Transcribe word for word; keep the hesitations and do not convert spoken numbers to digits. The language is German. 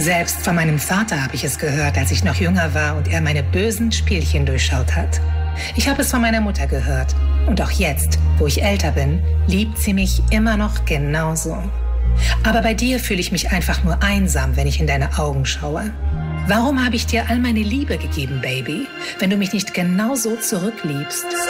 Selbst von meinem Vater habe ich es gehört, als ich noch jünger war und er meine bösen Spielchen durchschaut hat. Ich habe es von meiner Mutter gehört. Und auch jetzt, wo ich älter bin, liebt sie mich immer noch genauso. Aber bei dir fühle ich mich einfach nur einsam, wenn ich in deine Augen schaue. Warum habe ich dir all meine Liebe gegeben, Baby, wenn du mich nicht genauso zurückliebst?